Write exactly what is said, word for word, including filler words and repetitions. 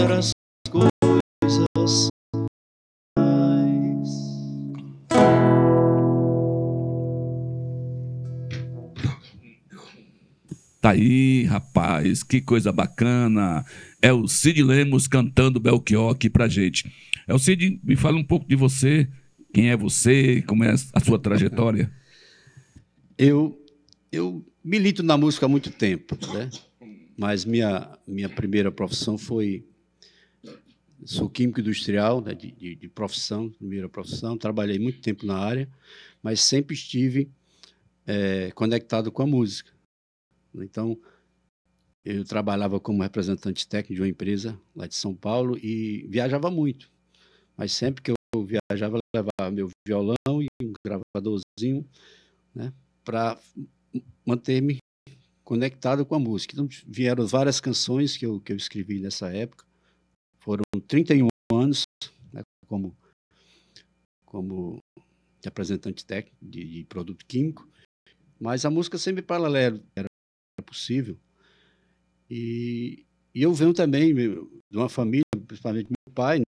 as coisas mais. Tá aí, rapaz, que coisa bacana. É o Cid Lemos cantando Belchior aqui pra gente. É o Cid, me fala um pouco de você. Quem é você? Como é a sua trajetória? Eu, eu milito na música há muito tempo, né? Mas minha, minha primeira profissão foi... Sou químico industrial, né, de, de, de profissão, primeira profissão. Trabalhei muito tempo na área, mas sempre estive é, conectado com a música. Então, eu trabalhava como representante técnico de uma empresa lá de São Paulo e viajava muito. Mas sempre que eu viajava, eu levava meu violão e um gravadorzinho, né, para manter-me conectado com a música. Então, vieram várias canções que eu, que eu escrevi nessa época. Foram trinta e um anos, né, como, como representante técnico de, de produto químico, mas a música sempre paralela era possível. E, e eu venho também de uma família, principalmente meu pai,